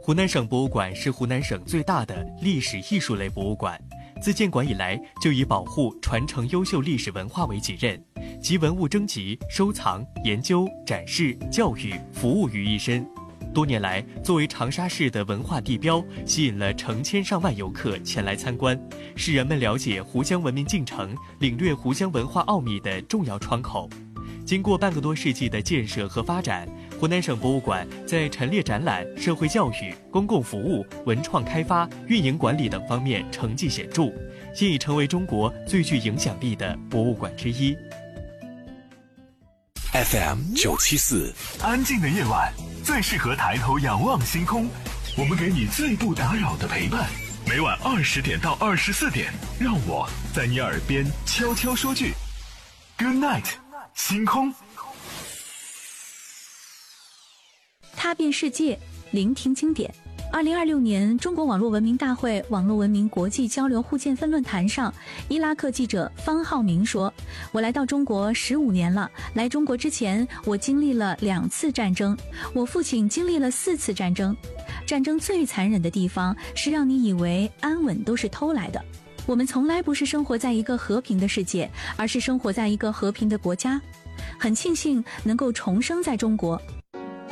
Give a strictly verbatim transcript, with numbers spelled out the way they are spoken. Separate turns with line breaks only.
湖南省博物馆是湖南省最大的历史艺术类博物馆，自建馆以来就以保护、传承优秀历史文化为己任，集文物征集、收藏、研究、展示、教育、服务于一身。多年来，作为长沙市的文化地标，吸引了成千上万游客前来参观，是人们了解湖湘文明进程、领略湖湘文化奥秘的重要窗口。经过半个多世纪的建设和发展，湖南省博物馆在陈列展览、社会教育、公共服务、文创开发、运营管理等方面成绩显著，现已成为中国最具影响力的博物馆之一。
F M 九七四，
安静的夜晚最适合抬头仰望星空，我们给你最不打扰的陪伴。每晚二十点到二十四点，让我在你耳边悄悄说句 Good night， 星空。
踏遍世界，聆听经典。二零二六年中国网络文明大会网络文明国际交流互鉴分论坛上，伊拉克记者方浩明说：“我来到中国十五年了，来中国之前，我经历了两次战争，我父亲经历了四次战争。战争最残忍的地方是让你以为安稳都是偷来的。我们从来不是生活在一个和平的世界，而是生活在一个和平的国家。很庆幸能够重生在中国。